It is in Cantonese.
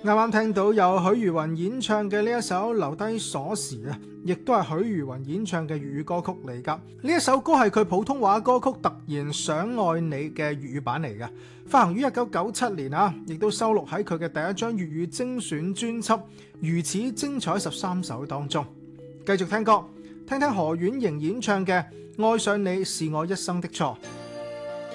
啱啱聽到有許茹芸演唱嘅呢一首《留低鎖匙》啊，亦都係許茹芸演唱嘅粵語歌曲嚟噶。呢一首歌係佢普通話歌曲《突然想愛你》嘅粵語版嚟嘅，發行於1997年啊，亦都收錄喺佢嘅第一張粵語精選專輯《如此精彩13首》當中。繼續聽歌，聽聽何婉瑩演唱嘅《愛上你是我一生的錯》。